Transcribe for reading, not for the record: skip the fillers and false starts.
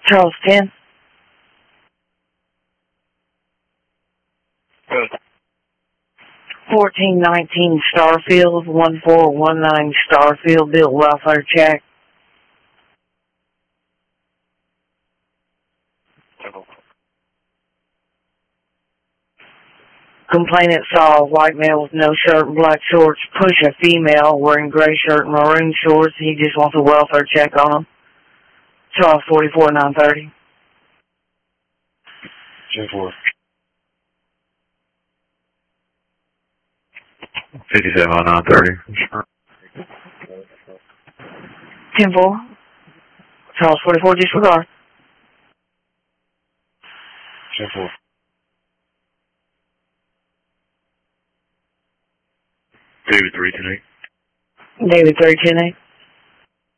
Charles 10. Good. 1419 Starfield, 1419 Starfield, Bill Welfare Check. Complainant saw a white male with no shirt and black shorts push a female wearing gray shirt and maroon shorts. He just wants a welfare check on him. Charles 44-930. 10-4. 57-930. 10-4. Charles 44, disregard. 10-4. David 310-8. David 310-8.